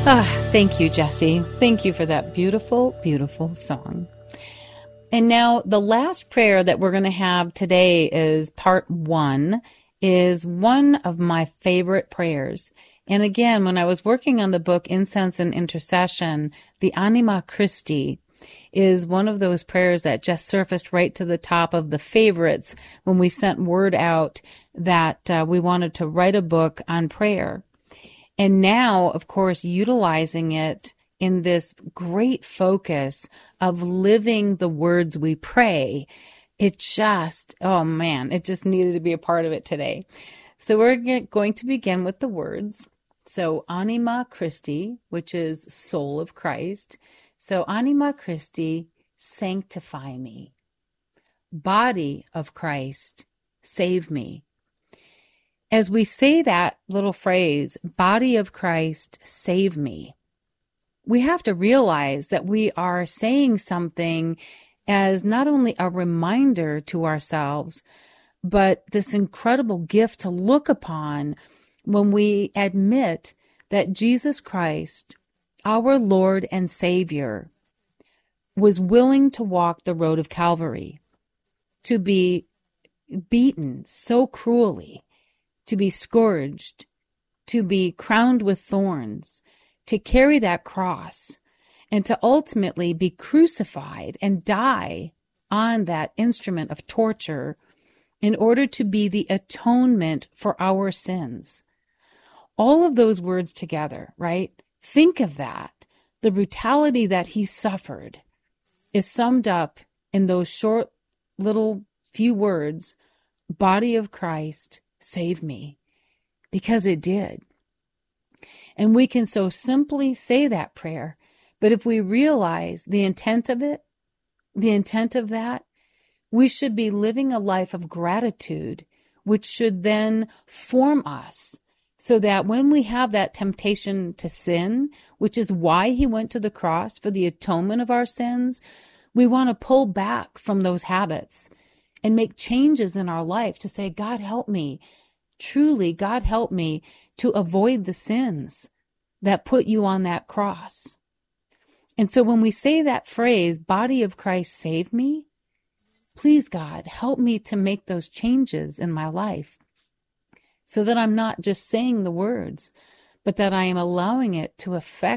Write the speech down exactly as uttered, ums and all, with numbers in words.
Ah, thank you, Jesse. Thank you for that beautiful, beautiful song. And now the last prayer that we're going to have today is part one, is one of my favorite prayers. And again, when I was working on the book Incense and Intercession, the Anima Christi is one of those prayers that just surfaced right to the top of the favorites when we sent word out that uh, we wanted to write a book on prayer. And now, of course, utilizing it in this great focus of living the words we pray, it just, oh man, it just needed to be a part of it today. So we're going to begin with the words. So Anima Christi, which is soul of Christ. So Anima Christi, sanctify me. Body of Christ, save me. As we say that little phrase, body of Christ, save me, we have to realize that we are saying something as not only a reminder to ourselves, but this incredible gift to look upon when we admit that Jesus Christ, our Lord and Savior, was willing to walk the road of Calvary, to be beaten so cruelly, to be scourged, to be crowned with thorns, to carry that cross, and to ultimately be crucified and die on that instrument of torture in order to be the atonement for our sins. All of those words together, right? Think of that. The brutality that he suffered is summed up in those short little few words, body of Christ, save me, because it did. And we can so simply say that prayer, but if we realize the intent of it, the intent of that, we should be living a life of gratitude, which should then form us so that when we have that temptation to sin, which is why he went to the cross for the atonement of our sins, we want to pull back from those habits and make changes in our life to say, God, help me. Truly, God, help me to avoid the sins that put you on that cross. And so when we say that phrase, body of Christ, save me, please, God, help me to make those changes in my life so that I'm not just saying the words, but that I am allowing it to affect